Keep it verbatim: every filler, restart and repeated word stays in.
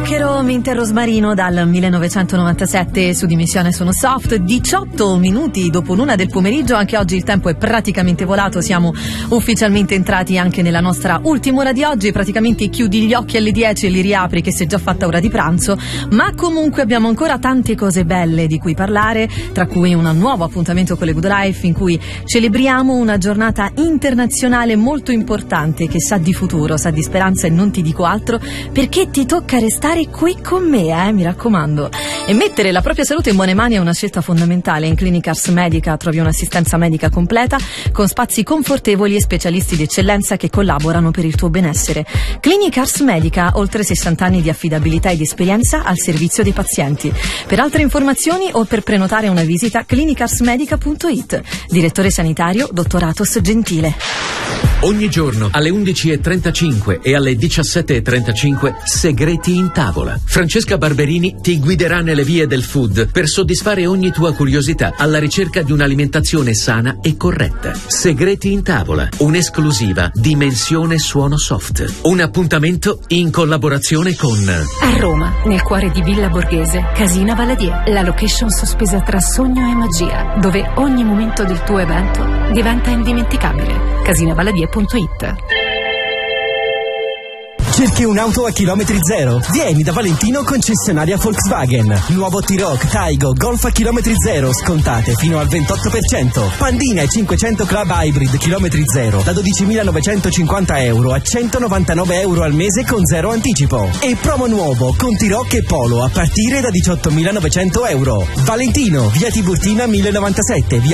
Zucchero, Mint e Rosmarino dal millenovecentonovantasette su Dimissione sono soft. Diciotto minuti dopo l'una del pomeriggio, anche oggi il tempo è praticamente volato, siamo ufficialmente entrati anche nella nostra ultima ora di oggi. Praticamente chiudi gli occhi alle dieci e li riapri che sei già fatta ora di pranzo, ma comunque abbiamo ancora tante cose belle di cui parlare, tra cui un nuovo appuntamento con le Good Life in cui celebriamo una giornata internazionale molto importante che sa di futuro, sa di speranza, e non ti dico altro perché ti tocca restare qui con me, eh, mi raccomando. E mettere la propria salute in buone mani è una scelta fondamentale. In Clinic Ars Medica trovi un'assistenza medica completa con spazi confortevoli e specialisti di eccellenza che collaborano per il tuo benessere. Clinic Ars Medica, oltre sessanta anni di affidabilità e di esperienza al servizio dei pazienti. Per altre informazioni o per prenotare una visita, clinic ars medica punto it. Direttore sanitario dottor Atos Gentile. Ogni giorno alle undici e trentacinque e alle diciassette e trentacinque Segreti in tavola. Francesca Barberini ti guiderà nelle vie del food per soddisfare ogni tua curiosità alla ricerca di un'alimentazione sana e corretta. Segreti in tavola, un'esclusiva Dimensione Suono Soft. Un appuntamento in collaborazione con a Roma, nel cuore di Villa Borghese, Casina Valadier, la location sospesa tra sogno e magia, dove ogni momento del tuo evento diventa indimenticabile. casina valadier punto it. Cerchi un'auto a chilometri zero? Vieni da Valentino concessionaria Volkswagen. Nuovo T-Roc, Taigo, Golf a chilometri zero, scontate fino al ventotto per cento. Pandina e cinquecento Club Hybrid chilometri zero da dodicimilanovecentocinquanta euro a centonovantanove euro al mese con zero anticipo. E promo nuovo con T-Roc e Polo a partire da diciottomilanovecento euro. Valentino, via Tiburtina mille novantasette, via